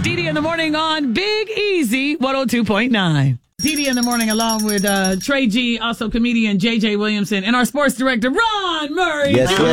Didi in the morning on Big Easy 102.9. Didi in the morning along with Trey G, also comedian JJ Williamson, and our sports director, Ron Murray.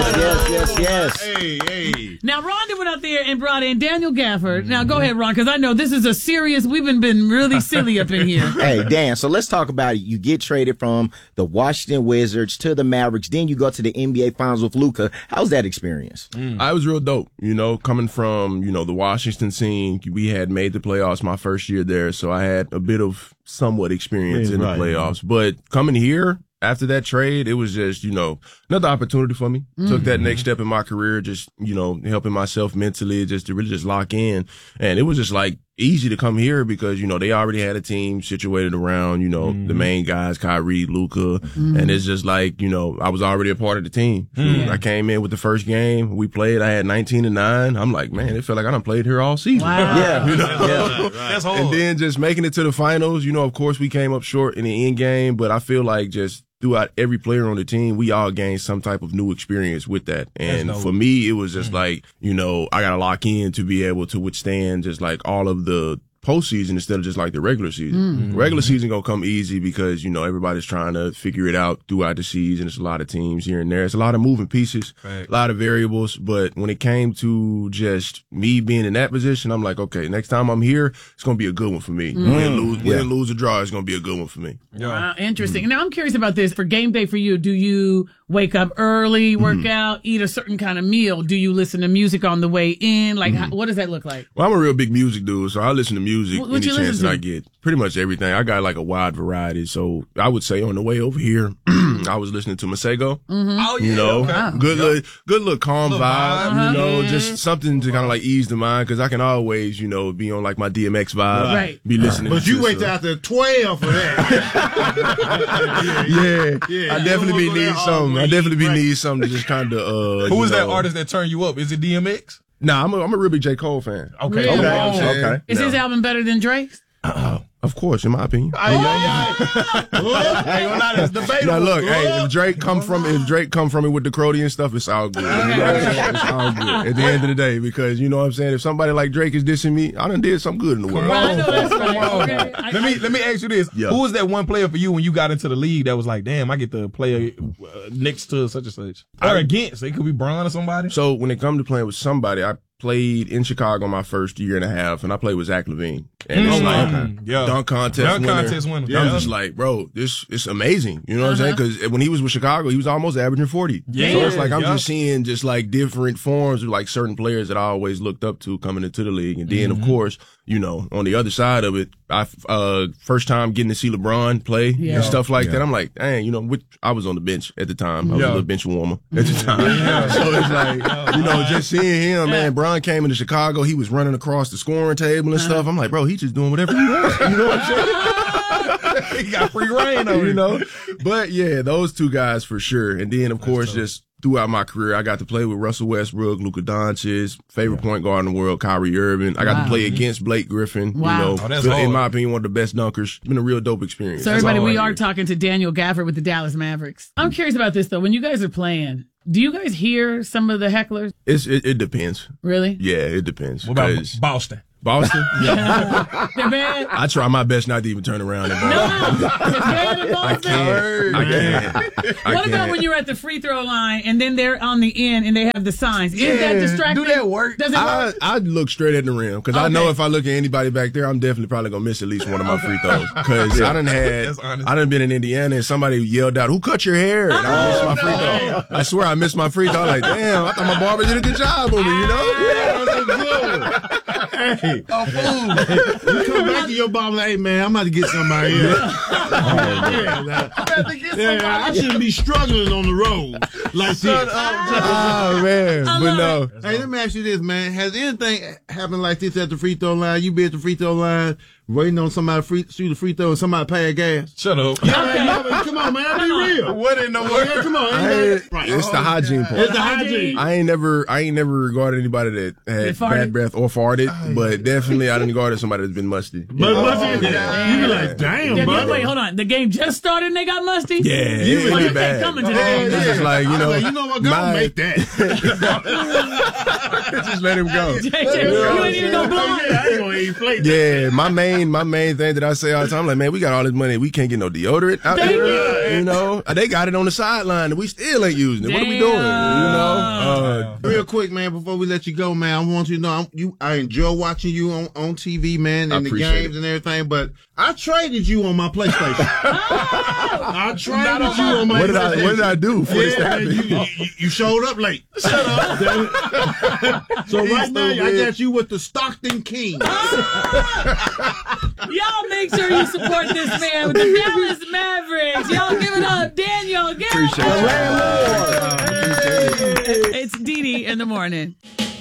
Yes. Hey. Now, Rhonda went out there and brought in Daniel Gafford. Now, go ahead, Ron, because I know this is a serious, we've been really silly up in here. Hey, Dan, so let's talk about it. You get traded from the Washington Wizards to the Mavericks. Then you go to the NBA Finals with Luka. How's that experience? I was real dope, coming from, the Washington scene. We had made the playoffs my first year there, so I had a bit of somewhat experience in the playoffs. But coming here after that trade, it was just, another opportunity for me. Took that next step in my career, just, helping myself mentally, just to really just lock in. And it was just like easy to come here because, they already had a team situated around, the main guys, Kyrie, Luka. And it's just like, I was already a part of the team. I came in with the first game we played. I had 19-9. I'm like, man, it felt like I done played here all season. Wow. Yeah. That's hard. And then just making it to the finals, of course we came up short in the end game, but I feel like just throughout every player on the team, we all gained some type of new experience with that. And for me, it was just like, I got to lock in to be able to withstand just like all of the postseason instead of just like the regular season. Regular season gonna come easy because, everybody's trying to figure it out throughout the season. It's a lot of teams here and there. It's a lot of moving pieces, a lot of variables. But when it came to just me being in that position, I'm like, okay, next time I'm here, it's gonna be a good one for me. Win, lose or draw, it's gonna be a good one for me. Wow, interesting. Now I'm curious about this. For game day for you, do you wake up early, work out, eat a certain kind of meal? Do you listen to music on the way in? Like, what does that look like? Well, I'm a real big music dude, so I listen to music What any you chance listen that to? I get. Pretty much everything. I got like a wide variety. So I would say on the way over here, I was listening to Masego. Oh, yeah. Good look, calm vibe, just something to kind of like ease the mind because I can always, be on like my DMX vibe. Right. Be listening But to you wait till after 12 for that. I definitely need something. I definitely need something to just kind of, Who is that artist that turned you up? Is it DMX? Nah, I'm a real big J. Cole fan. Okay. Really? Okay. Is his album better than Drake's? Of course, in my opinion. It's debatable. Now look, hey, if Drake come from it with the Crody and stuff, it's all good. It's all good at the end of the day because you know what I'm saying. If somebody like Drake is dissing me, I done did something good in the world. I know that's right. Okay. Let me ask you this: Yeah. Who was that one player for you when you got into the league that was like, damn, I get to play next to such and such, or against? It could be Bron or somebody. So when it comes to playing with somebody, I played in Chicago my first year and a half, and I played with Zach LaVine. And it's like dunk contest winner. Yeah. I'm just like, bro, it's amazing. You know what I'm saying? Because when he was with Chicago, he was almost averaging 40. Yeah. So it's like I'm just seeing just like different forms of like certain players that I always looked up to coming into the league. And then, of course, on the other side of it, I first time getting to see LeBron play and stuff like that. I'm like, dang, I was on the bench at the time. I was a little bench warmer at the time. So it's like, just seeing him, man. Bron came into Chicago. He was running across the scoring table and stuff. I'm like, bro, he's just doing whatever he wants. You know what I'm saying? He got free reign over But yeah, those two guys for sure. And then, of course, just throughout my career, I got to play with Russell Westbrook, Luka Doncic, favorite point guard in the world, Kyrie Irving. I got to play against Blake Griffin. Wow. In my opinion, one of the best dunkers. It's been a real dope experience. So everybody, we are talking to Daniel Gafford with the Dallas Mavericks. I'm curious about this though. When you guys are playing, do you guys hear some of the hecklers? It depends. Really? Yeah, it depends. What about Boston? Boston? Yeah. They're bad? I try my best not to even turn around and ball. I can't. What about when you're at the free throw line and then they're on the end and they have the signs? Is that distracting? Do that work? Does it work? I look straight at the rim because I know if I look at anybody back there, I'm definitely probably gonna miss at least one of my free throws. Because I done been in Indiana and somebody yelled out, "Who cut your hair?" And I missed my free throw. I swear I missed my free throw. I'm like, damn, I thought my barber did a good job on me, Hey, you come back to your barber like, hey, man, I'm about to get somebody here. I shouldn't be struggling on the road like this. Oh, man. But no. Hey, let me ask you this, man. Has anything happened like this at the free throw line? You be at the free throw line waiting on somebody shoot a free throw and somebody pay gas? Shut up. Yeah, come on, man. Be real. What in the world? Come on. It's the hygiene part. It's the hygiene. I ain't never regarded anybody that had bad breath or farted, but definitely I didn't regard somebody that's been musty. But musty, you be like, damn, brother. Wait, hold on. The game just started and they got musty? Yeah, It's really bad. coming to the game. It's just like, you know what? Go make that. Just let him go. You ain't even gonna blow it. I ain't gonna even play that. Yeah, my main thing that I say all the time, I'm like, man, we got all this money, we can't get no deodorant out there. You know, they got it on the sideline, and we still ain't using it. What are we doing? You know, real quick, man, before we let you go, man, I want you to know I enjoy watching you on TV, man, and the games and everything. But I traded you on my PlayStation. I traded you on my PlayStation. What did I do for this to happen? You showed up late. Shut up. So right now, I got you with the Stockton Kings. Y'all make sure you support this man with the Dallas Mavericks. Y'all give it up. Daniel, give it up. Appreciate it. It's Dee Dee in the morning.